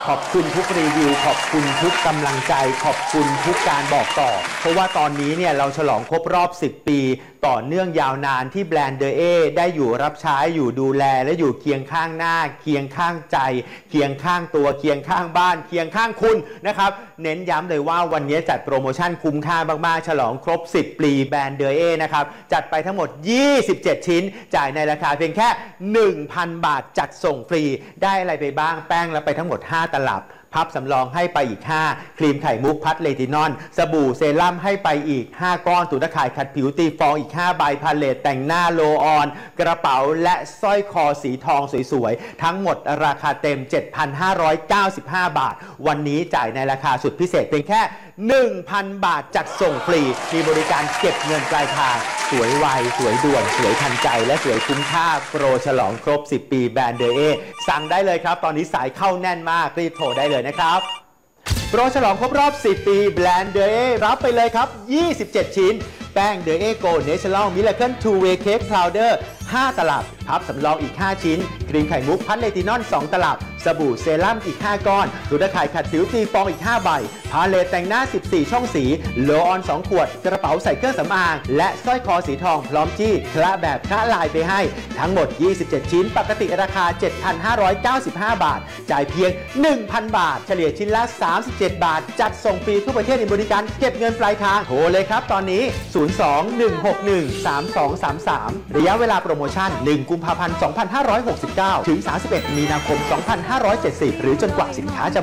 ขอบคุณทุกรีวิวขอบคุณทุกกำลังใจขอบคุณทุกการบอกต่อเพราะว่าตอนนี้เนี่ยเราฉลองครบรอบ10 ปีต่อเนื่องยาวนานที่แบรนด์เดอเอได้อยู่รับใช้อยู่ดูแลและอยู่เคียงข้างหน้าเคียงข้างใจเคียงข้างตัวเคียงข้างบ้านเคียงข้างคุณนะครับเน้นย้ำเลยว่าวันนี้จัดโปรโมชั่นคุ้มค่ามากๆฉลองครบ10 ปีแบรนด์เดอเอนะครับจัดไปทั้งหมด27 ชิ้นจ่ายในราคาเพียงแค่ 1,000 บาทจัดส่งฟรีได้อะไรไปบ้างแป้งแล้วไปทั้งหมด5 ตลับพับสำรองให้ไปอีก5ครีมไข่มุกพัดเลตินอลสบู่เซรั่มให้ไปอีก5ก้อนถุงตะข่ายขัดผิวตีฟองอีก5ใบพาเลตแต่งหน้าโลออนกระเป๋าและสร้อยคอสีทองสวยๆทั้งหมดราคาเต็ม 7,595 บาทวันนี้จ่ายในราคาสุดพิเศษเพียงแค่ 1,000 บาทจัดส่งฟรีมีบริการเก็บเงินปลายทางสวยไวสวยด่วนสวยทันใจและสวยคุ้มค่าโปรฉลองครบ10 ปีแบรนด์เดอเอสั่งได้เลยครับตอนนี้สายเข้าแน่นมากรีบโทรได้เลยนะครับโปรฉลองครบรอบ10 ปีแบรนด์เดอเอรับไปเลยครับ27 ชิ้นแป้งเดอเอโกเนเชอรัลมิราเคิลทูเวย์เค้กพาวเดอร์5 ตลับพับสำรองอีก5 ชิ้นครีมไข่มุกพัดเลตินอล2 ตลับสบู่เซรั่มอีก5 ก้อนถุงตะข่ายขัดผิวตีฟองอีก5 ใบพาเลตแต่งหน้า14 ช่องสีโลออน2 ขวดกระเป๋าใส่เครื่องสำอางและสร้อยคอสีทองพร้อมจี้คละแบบคละลายไปให้ทั้งหมด27 ชิ้นปกติราคา 7,595 บาทจ่ายเพียง 1,000 บาทเฉลี่ยชิ้นละ37 บาทจัดส่งฟรีทั่วประเทศในบริการเก็บเงินปลายทางโทรเลยครับตอนนี้ 02-161-3233 ระยะเวลาโปรโมชั่น 1 กุมภาพันธ์ 2569 ถึง 31 มีนาคม 2570 หรือจนกว่าสินค้าจะ